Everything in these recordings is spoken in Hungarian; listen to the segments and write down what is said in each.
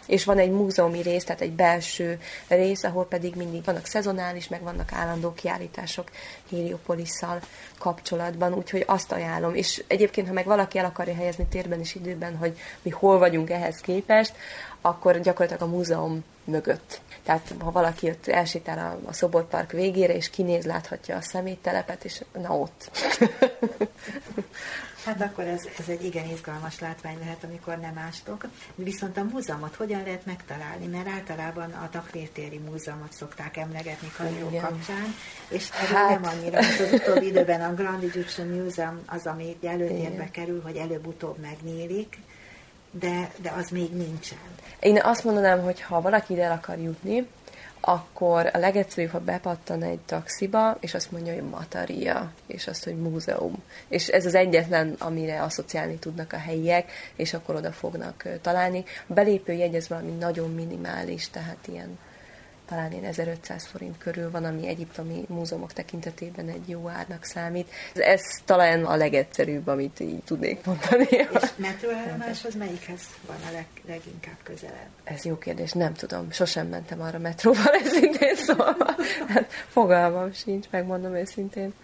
és van egy múzeumi rész, tehát egy belső rész, ahol pedig mindig vannak szezonális, meg vannak állandó kiállítások Héliopolisszal kapcsolatban, úgyhogy azt ajánlom. És egyébként, ha meg valaki el akarja helyezni térben és időben, hogy mi hol vagyunk ehhez képest, akkor gyakorlatilag a múzeum mögött. Tehát ha valaki ott elsétál a Szoborpark végére, és kinéz, láthatja a szeméttelepet, és na ott. Hát akkor ez egy igen izgalmas látvány lehet, amikor nem ástok. Viszont a múzeumot hogyan lehet megtalálni? Mert általában a Takrírtéri Múzeumot szokták emlegetni Karjó kapcsán, és ez nem annyira, mert az utóbbi időben a Grand Egyptian Museum az, ami előtérbe kerül, hogy előbb-utóbb megnyílik, de az még nincsen. Én azt mondanám, hogy ha valaki ide el akar jutni, akkor a legegyszerűbb, ha bepattan egy taxiba, és azt mondja, hogy Mataria, és azt, hogy múzeum. És ez az egyetlen, amire asszociálni tudnak a helyiek, és akkor oda fognak találni. A belépőjegy ez valami nagyon minimális, tehát ilyen talán 1500 forint körül van, ami egyiptomi múzeumok tekintetében egy jó árnak számít. Ez talán a legegyszerűbb, amit így tudnék mondani. És metróállomáshoz melyikhez van a leginkább közelebb? Ez jó kérdés, nem tudom. Sosem mentem arra metróval, őszintén szóval. Hát, fogalmam sincs, megmondom őszintén.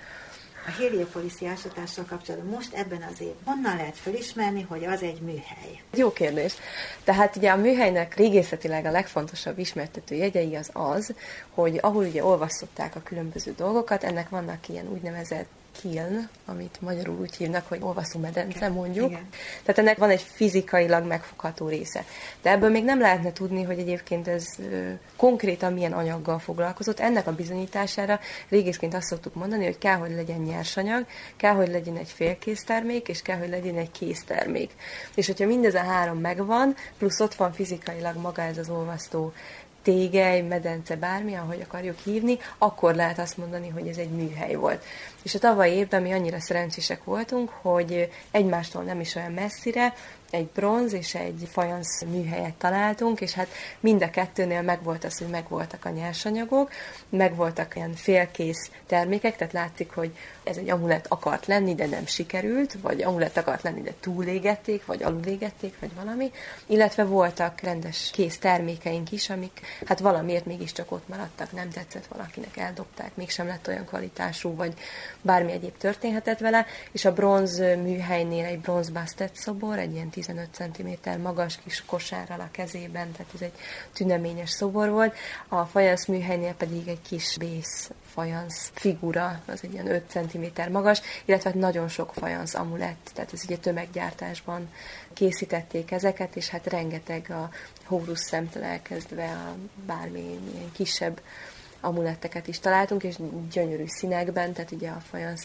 A Héliopoliszi ásatással kapcsolatban most ebben az évben honnan lehet felismerni, hogy az egy műhely? Jó kérdés. Tehát ugye a műhelynek régészetileg a legfontosabb ismertető jegyei az, hogy ahol ugye olvasztották a különböző dolgokat, ennek vannak ilyen úgynevezett kiln, amit magyarul úgy hívnak, hogy olvasztómedence mondjuk. Igen. Tehát ennek van egy fizikailag megfogható része. De ebből még nem lehetne tudni, hogy egyébként ez konkrétan milyen anyaggal foglalkozott. Ennek a bizonyítására régészként azt szoktuk mondani, hogy kell, hogy legyen nyersanyag, kell, hogy legyen egy félkész termék, és kell, hogy legyen egy késztermék. És hogyha mindez a három megvan, plusz ott van fizikailag maga ez az olvasztó tégely, medence, bármi, ahogy akarjuk hívni, akkor lehet azt mondani, hogy ez egy műhely volt. És a tavalyi évben mi annyira szerencsések voltunk, hogy egymástól nem is olyan messzire egy bronz és egy fajansz műhelyet találtunk, és hát mind a kettőnél megvolt az, hogy megvoltak a nyersanyagok, megvoltak olyan félkész termékek, tehát látszik, hogy ez egy amulett akart lenni, de nem sikerült, vagy amulett akart lenni, de túlégették, vagy alulégették, vagy valami, illetve voltak rendes kész termékeink is, amik hát valamiért mégiscsak ott maradtak, nem tetszett valakinek, eldobták, mégsem lett olyan kvalitású, vagy bármi egyéb történhetett vele, és a bronz műhelynél egy bronz bastet szobor, egy ilyen 15 cm magas kis kosárral a kezében, tehát ez egy tüneményes szobor volt. A fajansz műhelynél pedig egy kis bész fajansz figura, az egy ilyen 5 cm magas, illetve nagyon sok fajansz amulett, tehát ez ugye tömeggyártásban készítették ezeket, és hát rengeteg a Hórusz szemtől elkezdve a bármilyen kisebb amuletteket is találtunk, és gyönyörű színekben, tehát ugye a fajansz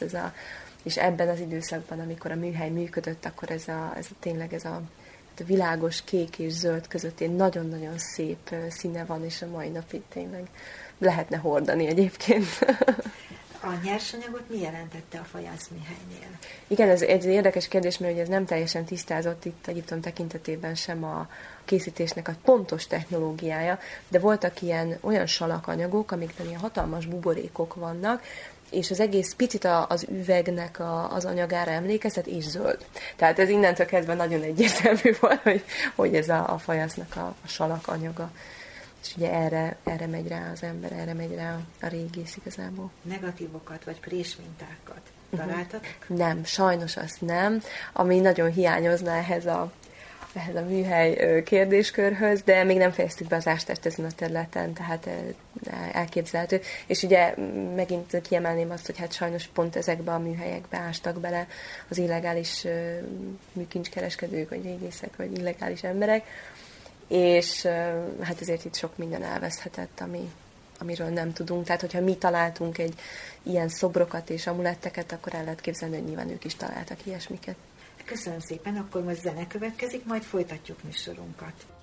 és ebben az időszakban, amikor a műhely működött, akkor tényleg ez a világos kék és zöld között nagyon-nagyon szép színe van, és a mai napig tényleg lehetne hordani egyébként. A nyersanyagot mi jelentette a fajansz műhelynél? Igen, ez egy érdekes kérdés, mert ugye ez nem teljesen tisztázott itt Egyiptom tekintetében sem a készítésnek a pontos technológiája, de voltak olyan salakanyagok, amikben ilyen hatalmas buborékok vannak, és az egész picit az üvegnek az anyagára emlékeztet, és zöld. Tehát ez innentől kezdve nagyon egyértelmű volt, hogy ez a fajansznak a salak anyaga. És ugye erre megy rá az ember, erre megy rá a régész igazából. Negatívokat vagy présmintákat találtatok? Nem, sajnos azt nem, ami nagyon hiányozna ehhez a műhely kérdéskörhöz, de még nem fejeztük be az ástást ezen a területen, tehát elképzelhető. És ugye megint kiemelném azt, hogy hát sajnos pont ezekbe a műhelyekbe ástak bele az illegális műkincskereskedők, vagy régészek, vagy illegális emberek, és hát ezért itt sok minden elveszhetett, amiről nem tudunk. Tehát, hogyha mi találtunk egy ilyen szobrokat és amuletteket, akkor el lehet képzelni, hogy nyilván ők is találtak ilyesmiket. Köszönöm szépen, akkor most zene következik, majd folytatjuk műsorunkat.